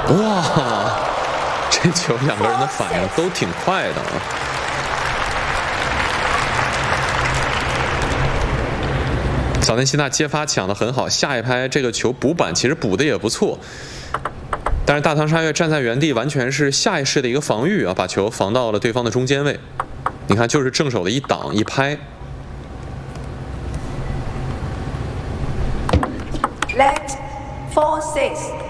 哇，这球两个人的反应都挺快的啊！小内西纳接发抢得很好，下一拍这个球补板其实补的也不错，但是大唐沙月站在原地，完全是下意识的一个防御啊，把球防到了对方的中间位。你看，就是正手的一挡一拍。 Let 4-6。